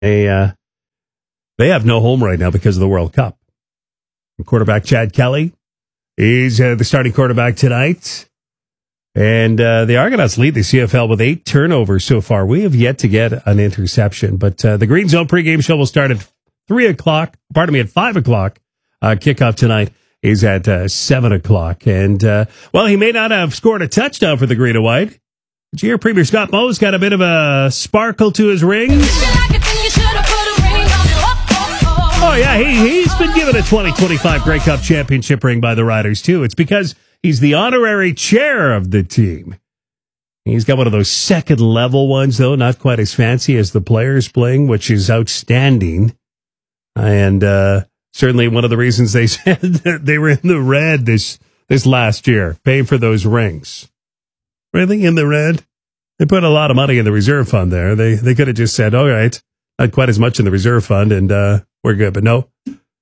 They have no home right now because of the World Cup. And quarterback Chad Kelly is the starting quarterback tonight. And the Argonauts lead the CFL with 8 turnovers so far. We have yet to get an interception. But the Green Zone pregame show will start at 5 o'clock. Kickoff tonight is at 7 o'clock. And, he may not have scored a touchdown for the Green and White. Did you hear Premier Scott Moe's got a bit of a sparkle to his rings? Oh, yeah, he's been given a 2025 Grey Cup championship ring by the Riders, too. It's because he's the honorary chair of the team. He's got one of those second-level ones, though, not quite as fancy as the players playing, which is outstanding. And certainly one of the reasons they said that they were in the red this last year, paying for those rings. Really? In the red? They put a lot of money in the reserve fund there. They could have just said, all right, not quite as much in the reserve fund, and we're good. But no.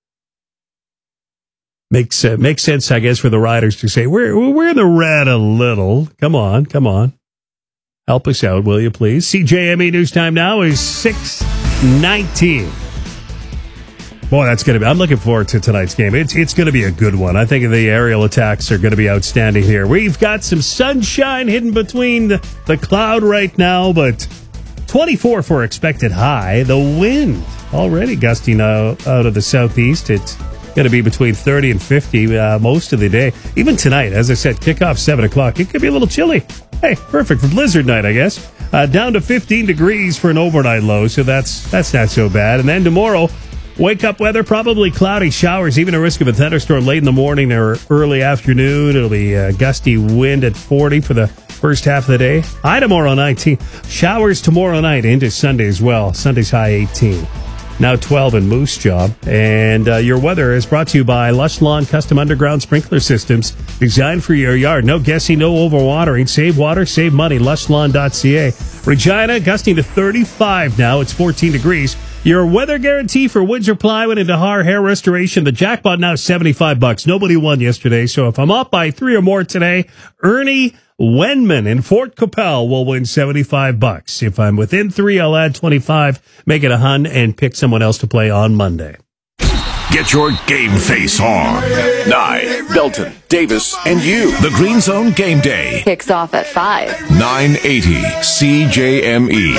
Makes sense, I guess, for the Riders to say, we're in the red a little. Come on. Help us out, will you, please? CJME News Time now is 6:19. Boy, that's going to be... I'm looking forward to tonight's game. It's going to be a good one. I think the aerial attacks are going to be outstanding here. We've got some sunshine hidden between the cloud right now, but 24 for expected high. The wind already gusting out of the southeast. It's going to be between 30 and 50 most of the day. Even tonight, as I said, kickoff 7 o'clock. It could be a little chilly. Hey, perfect for blizzard night, I guess. Down to 15 degrees for an overnight low, so that's not so bad. And then tomorrow... wake up weather, probably cloudy showers, even a risk of a thunderstorm late in the morning or early afternoon. It'll be gusty wind at 40 for the first half of the day. High tomorrow, 19. Showers tomorrow night into Sunday as well. Sunday's high 18. Now 12 in Moose Jaw. And your weather is brought to you by Lush Lawn Custom Underground Sprinkler Systems designed for your yard. No guessing, no overwatering. Save water, save money. LushLawn.ca. Regina, gusting to 35 now. It's 14 degrees. Your weather guarantee for Windsor Plywood and Dahar Hair Restoration. The jackpot now $75. Nobody won yesterday, so if I'm up by 3 or more today, Ernie Wenman in Fort Capel will win $75. If I'm within 3, I'll add 25, make it $100, and pick someone else to play on Monday. Get your game face on. Nye, Belton, Davis, and you. The Green Zone Game Day. Kicks off at 5. 980 CJME.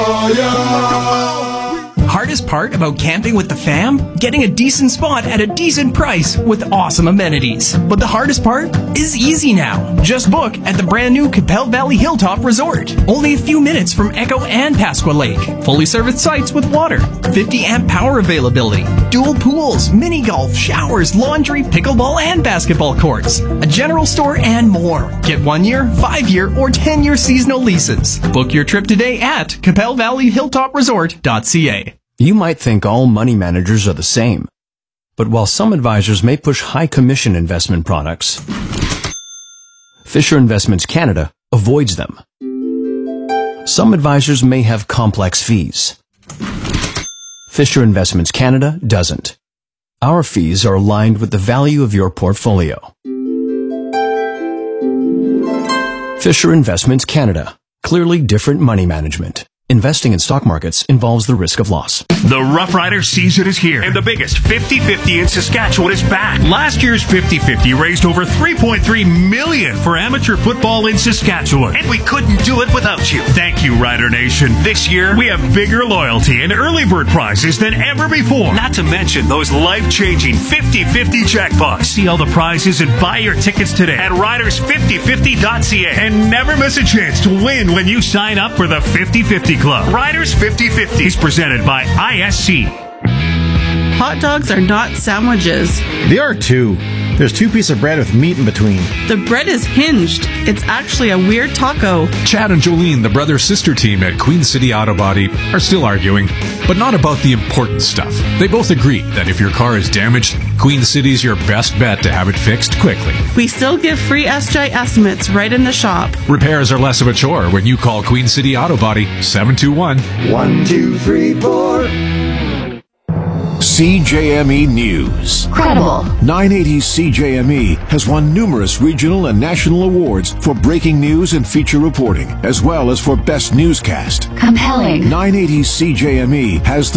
Hardest part about camping with the fam? Getting a decent spot at a decent price with awesome amenities. But the hardest part is easy now. Just book at the brand new Capel Valley Hilltop Resort. Only a few minutes from Echo and Pasqua Lake. Fully serviced sites with water. 50 amp power availability. Dual pools, mini golf, showers, laundry, pickleball, and basketball courts. A general store and more. Get 1 year, 5 year, or 10-year seasonal leases. Book your trip today at CapelValleyHilltopResort.ca. You might think all money managers are the same. But while some advisors may push high commission investment products, Fisher Investments Canada avoids them. Some advisors may have complex fees. Fisher Investments Canada doesn't. Our fees are aligned with the value of your portfolio. Fisher Investments Canada. Clearly different money management. Investing in stock markets involves the risk of loss. The Rough Rider season is here, and the biggest 50-50 in Saskatchewan is back. Last year's 50-50 raised over $3.3 million for amateur football in Saskatchewan, and we couldn't do it without you. Thank you, Rider Nation. This year, we have bigger loyalty and early bird prizes than ever before. Not to mention those life-changing 50-50 jackpots. See all the prizes and buy your tickets today at riders5050.ca, and never miss a chance to win when you sign up for the 50-50 Club. Riders 50-50 is presented by ISC. Hot dogs are not sandwiches. They are too. There's 2 pieces of bread with meat in between. The bread is hinged. It's actually a weird taco. Chad and Jolene, the brother-sister team at Queen City Auto Body, are still arguing, but not about the important stuff. They both agree that if your car is damaged, Queen City's your best bet to have it fixed quickly. We still give free SJ estimates right in the shop. Repairs are less of a chore when you call Queen City Auto Body 721-1234. CJME News. Credible. 980 CJME has won numerous regional and national awards for breaking news and feature reporting, as well as for best newscast. Compelling. 980 CJME has the